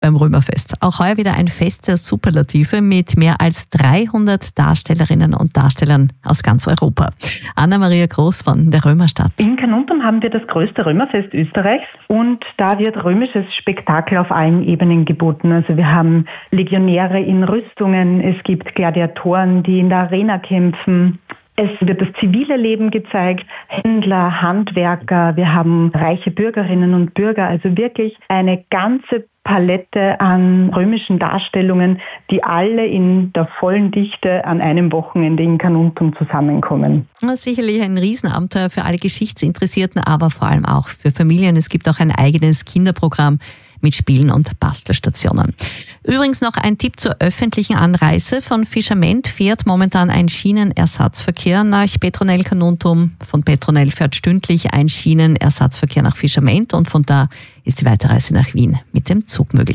beim Römerfest. Auch heuer wieder ein Fest der Superlative mit mehr als 300 Darstellerinnen und Darstellern aus ganz Europa. Anna-Maria Groß von der Römerstadt. In Carnuntum haben wir das größte Römerfest Österreichs und da wird römisches Spektakel auf allen Ebenen geboten. Also wir haben Legionäre in Rüstungen, es gibt Gladiatoren, die in der Arena kämpfen. Es wird das zivile Leben gezeigt, Händler, Handwerker, wir haben reiche Bürgerinnen und Bürger, also wirklich eine ganze Palette an römischen Darstellungen, die alle in der vollen Dichte an einem Wochenende in Carnuntum zusammenkommen. Sicherlich ein Riesenabenteuer für alle Geschichtsinteressierten, aber vor allem auch für Familien. Es gibt auch ein eigenes Kinderprogramm mit Spielen und Bastelstationen. Übrigens noch ein Tipp zur öffentlichen Anreise. Von Fischament fährt momentan ein Schienenersatzverkehr nach Petronell Carnuntum. Von Petronell fährt stündlich ein Schienenersatzverkehr nach Fischament und von da ist die Weiterreise nach Wien mit dem Zug möglich.